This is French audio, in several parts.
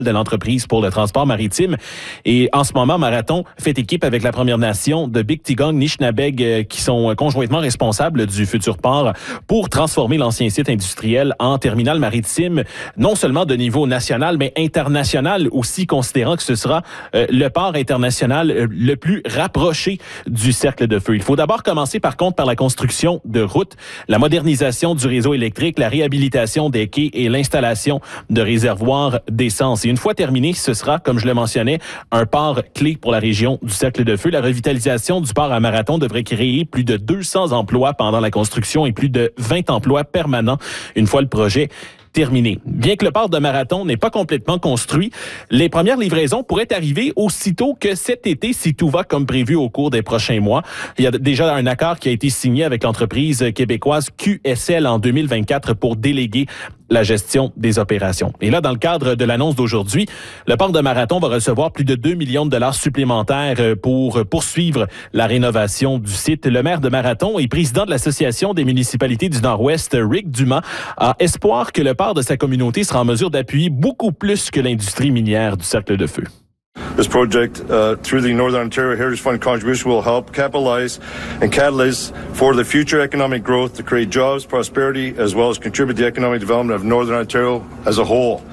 de l'entreprise pour le transport maritime. Et en ce moment, Marathon fait équipe avec la Première Nation de Bigtigong, Nishnabeg, qui sont conjointement responsables du futur port pour transformer l'ancien site industriel en terminal maritime, non seulement de niveau national, mais international aussi, considérant que ce sera le port international le plus rapproché du cercle de feu. Il faut d'abord commencer, par contre, par la construction de routes, la modernisation du réseau électrique, la réhabilitation des quais et l'installation de réservoirs d'essence. Et une fois terminé, ce sera, comme je le mentionnais, un port clé pour la région du cercle de feu. La revitalisation du port à Marathon devrait créer plus de 200 emplois pendant la construction et plus de 20 emplois permanents une fois le projet terminé. Bien que le port de Marathon n'est pas complètement construit, les premières livraisons pourraient arriver aussitôt que cet été, si tout va comme prévu au cours des prochains mois. Il y a déjà un accord qui a été signé avec l'entreprise québécoise QSL en 2024 pour déléguer la gestion des opérations. Et là, dans le cadre de l'annonce d'aujourd'hui, le port de Marathon va recevoir plus de 2 millions de dollars supplémentaires pour poursuivre la rénovation du site. Le maire de Marathon et président de l'Association des municipalités du Nord-Ouest, Rick Dumas, a espoir que le port de sa communauté sera en mesure d'appuyer beaucoup plus que l'industrie minière du cercle de feu. This project, through the Northern Ontario Heritage Fund contribution, will help capitalize and catalyze for the future economic growth to create jobs, prosperity, as well as contribute to the economic development of Northern Ontario as a whole.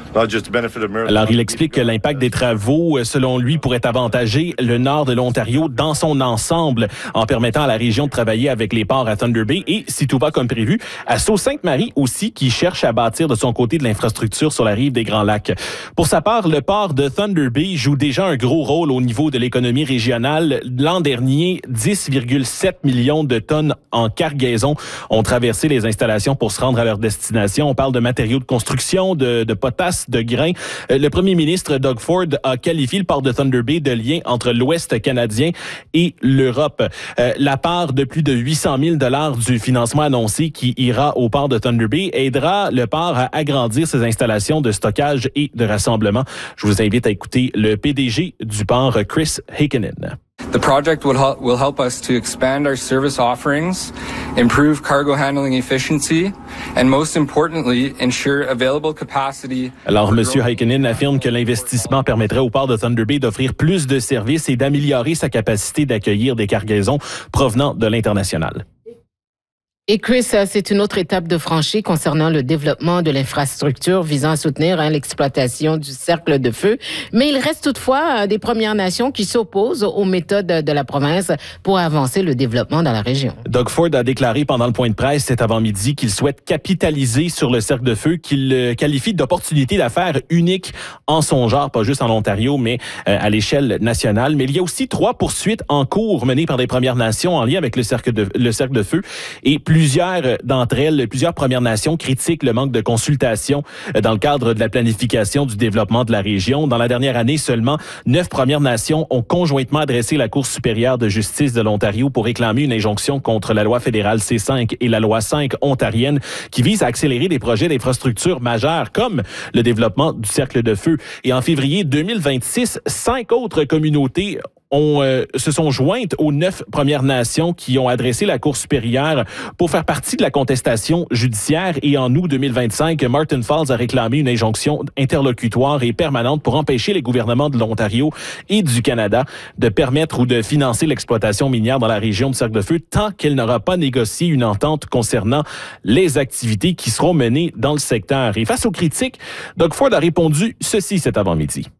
Alors, il explique que l'impact des travaux, selon lui, pourrait avantager le nord de l'Ontario dans son ensemble, en permettant à la région de travailler avec les ports à Thunder Bay et, si tout va comme prévu, à Sault-Sainte-Marie aussi, qui cherche à bâtir de son côté de l'infrastructure sur la rive des Grands Lacs. Pour sa part, le port de Thunder Bay joue déjà un gros rôle au niveau de l'économie régionale. L'an dernier, 10,7 millions de tonnes en cargaison ont traversé les installations pour se rendre à leur destination. On parle de matériaux de construction, de potasse, de grains. Le premier ministre Doug Ford a qualifié le port de Thunder Bay de lien entre l'Ouest canadien et l'Europe. La part de plus de 800 000 $ du financement annoncé qui ira au port de Thunder Bay aidera le port à agrandir ses installations de stockage et de rassemblement. Je vous invite à écouter le PDG du port, Chris Heikkinen. The project will help us to expand our service offerings, improve cargo handling efficiency, and most importantly, ensure available capacity. Alors, M. Heikkinen affirme que l'investissement permettrait au port de Thunder Bay d'offrir plus de services et d'améliorer sa capacité d'accueillir des cargaisons provenant de l'international. Et Chris, c'est une autre étape de franchie concernant le développement de l'infrastructure visant à soutenir l'exploitation du cercle de feu. Mais il reste toutefois des Premières Nations qui s'opposent aux méthodes de la province pour avancer le développement dans la région. Doug Ford a déclaré pendant le point de presse cet avant-midi qu'il souhaite capitaliser sur le cercle de feu, qu'il qualifie d'opportunité d'affaires unique en son genre, pas juste en Ontario, mais à l'échelle nationale. Mais il y a aussi 3 poursuites en cours menées par des Premières Nations en lien avec le cercle de feu. Et plusieurs d'entre elles, plusieurs Premières Nations critiquent le manque de consultation dans le cadre de la planification du développement de la région. Dans la dernière année, seulement 9 Premières Nations ont conjointement adressé la Cour supérieure de justice de l'Ontario pour réclamer une injonction contre la loi fédérale C5 et la loi 5 ontarienne qui vise à accélérer des projets d'infrastructures majeures comme le développement du cercle de feu. Et en février 2026, 5 autres communautés se sont jointes aux 9 Premières Nations qui ont adressé la Cour supérieure pour faire partie de la contestation judiciaire. Et en août 2025, Martin Falls a réclamé une injonction interlocutoire et permanente pour empêcher les gouvernements de l'Ontario et du Canada de permettre ou de financer l'exploitation minière dans la région du cercle de feu tant qu'elle n'aura pas négocié une entente concernant les activités qui seront menées dans le secteur. Et face aux critiques, Doug Ford a répondu ceci cet avant-midi.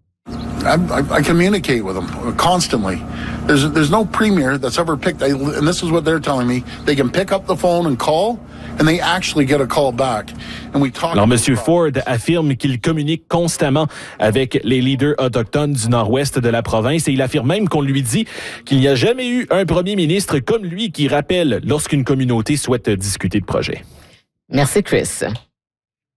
I communicate with them constantly. There's no premier that's ever picked, and this is what they're telling me, they can pick up the phone and call, and they actually get a call back. And we talk. Alors, M. Ford affirme qu'il communique constamment avec les leaders autochtones du nord-ouest de la province et il affirme même qu'on lui dit qu'il n'y a jamais eu un premier ministre comme lui qui rappelle lorsqu'une communauté souhaite discuter de projet. Merci, Chris.